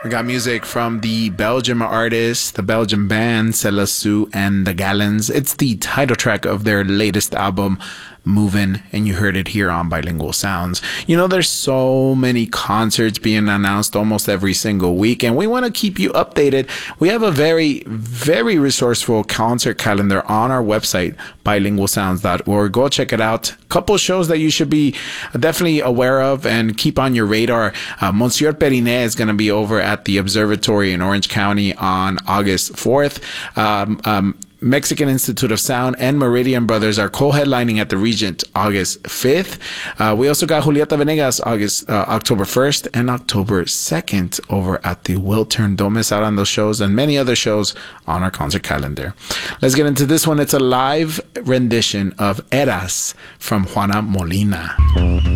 We got music from the Belgium artist, the Belgian band Celasu and the Gallons. It's the title track of their latest album, Movin', and you heard it here on Bilingual Sounds. You know, there's so many concerts being announced almost every single week, and we want to keep you updated. We have a very, very resourceful concert calendar on our website, bilingualsounds.org. Go check it out. Couple shows that you should be definitely aware of and keep on your radar. Monsieur Perinet is going to be over at the Observatory in Orange County on August 4th. Mexican Institute of Sound and Meridian Brothers are co-headlining at the Regent August 5th. We also got Julieta Venegas October 1st and October 2nd over at the Wiltern. Don't miss out on those shows and many other shows on our concert calendar. Let's get into this one. It's a live rendition of Eras from Juana Molina.